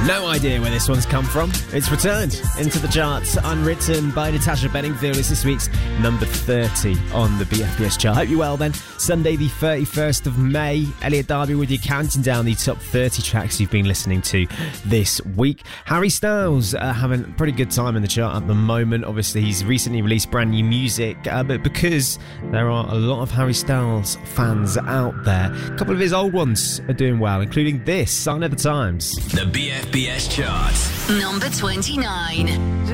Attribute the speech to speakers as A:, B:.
A: No idea where this one's come from. It's returned into the charts, Unwritten by Natasha Bedingfield. It's this week's number 30 on the BFBS chart. Hope you're well then. Sunday the 31st of May. Elliot Darby with you, counting down the top 30 tracks you've been listening to this week. Harry Styles having a pretty good time in the chart at the moment. Obviously, he's recently released brand new music, but because there are a lot of Harry Styles fans out there, a couple of his old ones are doing well, including this, Sign of the Times.
B: The BFBS chart.
C: Number 29.